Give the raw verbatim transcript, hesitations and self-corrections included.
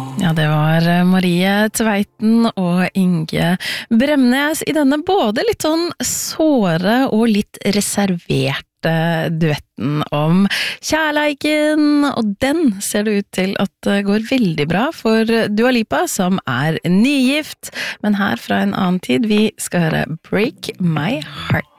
Ja, det var Marie Tveiten og Inge Bremnes i denne både litt sånn såre og litt reserverte duetten om kjærleiken, og den ser det ut til at det går veldig bra for Dua Lipa, som er nygift, men her fra en annen tid, vi skal høre Break My Heart.